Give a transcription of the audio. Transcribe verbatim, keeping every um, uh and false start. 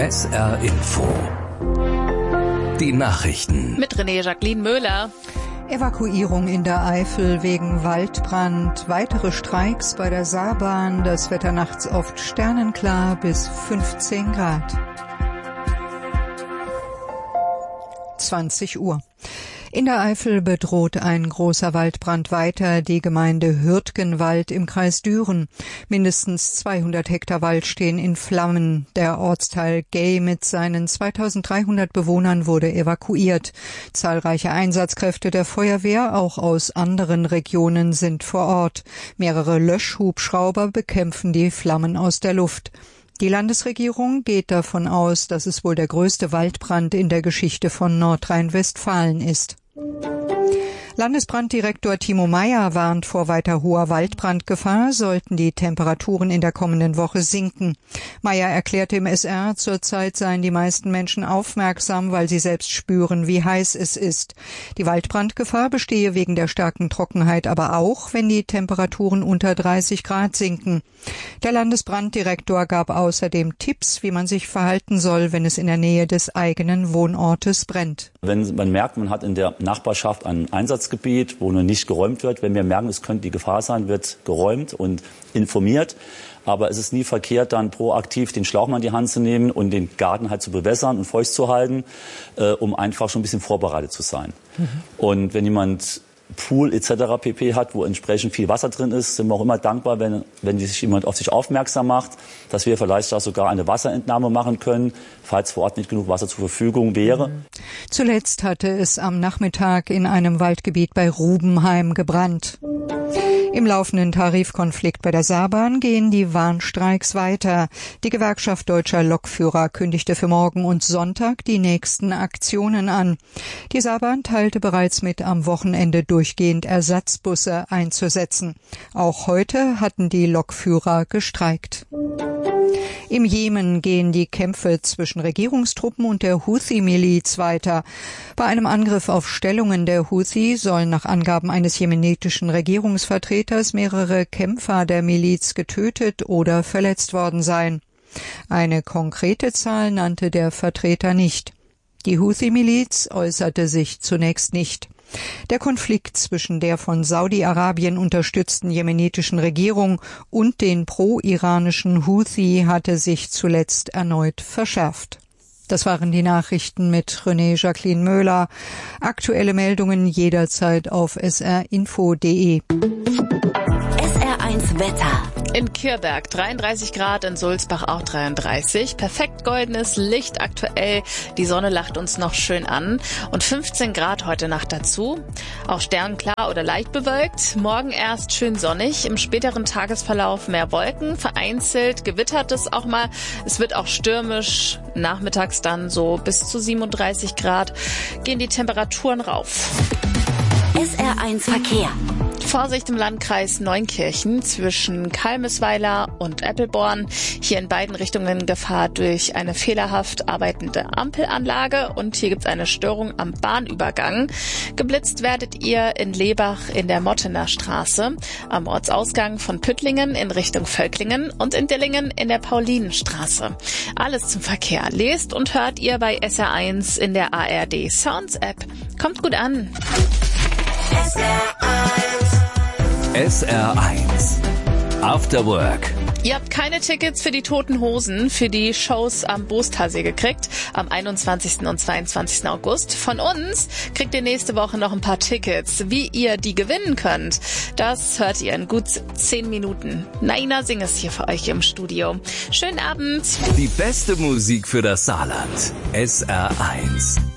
S R Info. Die Nachrichten. Mit René Jacqueline Möhler. Evakuierung in der Eifel wegen Waldbrand, weitere Streiks bei der Saarbahn, das Wetter nachts oft sternenklar bis fünfzehn Grad. zwanzig Uhr. In der Eifel bedroht ein großer Waldbrand weiter die Gemeinde Hürtgenwald im Kreis Düren. Mindestens zweihundert Hektar Wald stehen in Flammen. Der Ortsteil Gey mit seinen zweitausenddreihundert Bewohnern wurde evakuiert. Zahlreiche Einsatzkräfte der Feuerwehr, auch aus anderen Regionen, sind vor Ort. Mehrere Löschhubschrauber bekämpfen die Flammen aus der Luft. Die Landesregierung geht davon aus, dass es wohl der größte Waldbrand in der Geschichte von Nordrhein-Westfalen ist. Landesbranddirektor Timo Meyer warnt vor weiter hoher Waldbrandgefahr, sollten die Temperaturen in der kommenden Woche sinken. Meyer erklärte im S R, zurzeit seien die meisten Menschen aufmerksam, weil sie selbst spüren, wie heiß es ist. Die Waldbrandgefahr bestehe wegen der starken Trockenheit aber auch, wenn die Temperaturen unter dreißig Grad sinken. Der Landesbranddirektor gab außerdem Tipps, wie man sich verhalten soll, wenn es in der Nähe des eigenen Wohnortes brennt. Wenn man merkt, man hat in der Nachbarschaft einen Einsatzgebiet, wo nur nicht geräumt wird. Wenn wir merken, es könnte die Gefahr sein, wird geräumt und informiert. Aber es ist nie verkehrt, dann proaktiv den Schlauch mal in die Hand zu nehmen und den Garten halt zu bewässern und feucht zu halten, äh, um einfach schon ein bisschen vorbereitet zu sein. Mhm. Und wenn jemand Pool et cetera pp. Hat, wo entsprechend viel Wasser drin ist, sind wir auch immer dankbar, wenn, wenn sich jemand auf sich aufmerksam macht, dass wir vielleicht da sogar eine Wasserentnahme machen können, falls vor Ort nicht genug Wasser zur Verfügung wäre. Zuletzt hatte es am Nachmittag in einem Waldgebiet bei Rubenheim gebrannt. Im laufenden Tarifkonflikt bei der Saarbahn gehen die Warnstreiks weiter. Die Gewerkschaft Deutscher Lokführer kündigte für morgen und Sonntag die nächsten Aktionen an. Die Saarbahn teilte bereits mit, am Wochenende durchgehend Ersatzbusse einzusetzen. Auch heute hatten die Lokführer gestreikt. Im Jemen gehen die Kämpfe zwischen Regierungstruppen und der Houthi-Miliz weiter. Bei einem Angriff auf Stellungen der Houthi sollen nach Angaben eines jemenitischen Regierungsvertreters mehrere Kämpfer der Miliz getötet oder verletzt worden sein. Eine konkrete Zahl nannte der Vertreter nicht. Die Houthi-Miliz äußerte sich zunächst nicht. Der Konflikt zwischen der von Saudi-Arabien unterstützten jemenitischen Regierung und den pro-iranischen Houthi hatte sich zuletzt erneut verschärft. Das waren die Nachrichten mit René Jacqueline Möhler. Aktuelle Meldungen jederzeit auf s r info punkt d e. S R eins Wetter. In Kürberg dreiunddreißig Grad, in Sulzbach auch dreiunddreißig. Perfekt goldenes Licht aktuell. Die Sonne lacht uns noch schön an. Und fünfzehn Grad heute Nacht dazu. Auch sternklar oder leicht bewölkt. Morgen erst schön sonnig. Im späteren Tagesverlauf mehr Wolken. Vereinzelt gewittert es auch mal. Es wird auch stürmisch. Nachmittags dann so bis zu siebenunddreißig Grad gehen die Temperaturen rauf. S R eins Verkehr. Vorsicht im Landkreis Neunkirchen zwischen Kalmesweiler und Eppelborn. Hier in beiden Richtungen Gefahr durch eine fehlerhaft arbeitende Ampelanlage und hier gibt's eine Störung am Bahnübergang. Geblitzt werdet ihr in Lebach in der Mottener Straße, am Ortsausgang von Püttlingen in Richtung Völklingen und in Dillingen in der Paulinenstraße. Alles zum Verkehr lest und hört ihr bei S R eins in der A R D Sounds App. Kommt gut an. S R eins. S R eins. After Work. Ihr habt keine Tickets für die Toten Hosen für die Shows am Boostalsee gekriegt am einundzwanzigsten und zweiundzwanzigsten August. Von uns kriegt ihr nächste Woche noch ein paar Tickets. Wie ihr die gewinnen könnt, das hört ihr in gut zehn Minuten. Naina Singh ist hier für euch im Studio. Schönen Abend. Die beste Musik für das Saarland. S R eins.